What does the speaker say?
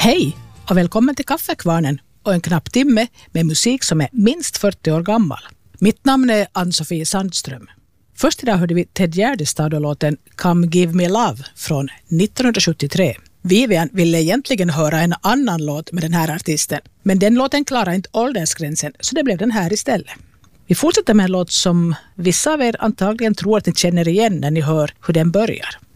Hej och välkommen till Kaffekvarnen och en knapp timme med musik som är minst 40 år gammal. Mitt namn är Ann-Sofie Sandström. Först idag hörde vi Ted Gärdestad och låten Come Give Me Love från 1973. Vivian ville egentligen höra en annan låt med den här artisten, men den låten klarar inte åldersgränsen så det blev den här istället. Vi fortsätter med en låt som vissa av er antagligen tror att ni känner igen när ni hör hur den börjar.